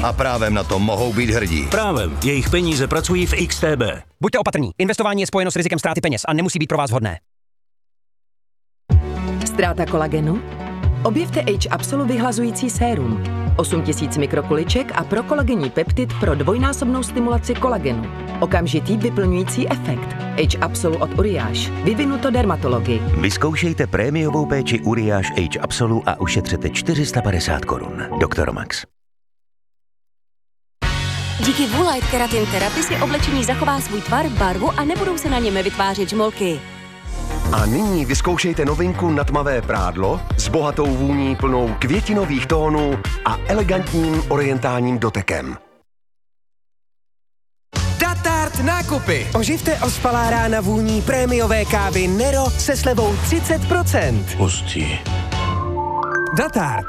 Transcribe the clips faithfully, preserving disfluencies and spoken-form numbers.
A právem na to mohou být hrdí. Právem. Jejich peníze pracují v X T B. Buďte opatrní. Investování je spojeno s rizikem ztráty peněz a nemusí být pro vás vhodné. Ztráta kolagenu? Objevte H Absolu vyhlazující sérum. osm tisíc mikrokuliček a prokolagenní peptid pro dvojnásobnou stimulaci kolagenu. Okamžitý vyplňující efekt. H Absolu od Uriage. Vyvinuto dermatology. Vyzkoušejte prémiovou péči Uriage H Absolu a ušetřete čtyři sta padesát korun. doktor Max. Díky Woolite Keratin Therapy si oblečení zachová svůj tvar, barvu a nebudou se na něm vytvářet žmolky. A nyní vyzkoušejte novinku na tmavé prádlo s bohatou vůní plnou květinových tónů a elegantním orientálním dotekem. Datart nákupy. Oživte ospalá rána vůní prémiové kávy Nero se slevou třicet procent. Hustý. Datart.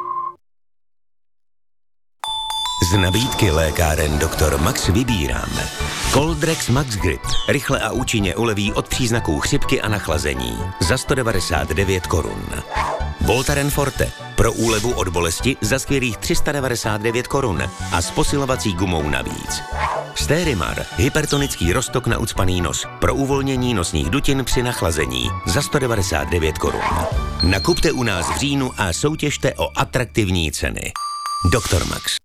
Z nabídky lékáren doktor Max vybíráme Coldrex Max Grip. Rychle a účinně uleví od příznaků chřipky a nachlazení. Za sto devadesát devět korun. Voltaren Forte. Pro úlevu od bolesti za skvělých tři sta devadesát devět korun. A s posilovací gumou navíc. Stérimar. Hypertonický roztok na ucpaný nos. Pro uvolnění nosních dutin při nachlazení. Za sto devadesát devět korun. Nakupte u nás v říjnu a soutěžte o atraktivní ceny. doktor Max.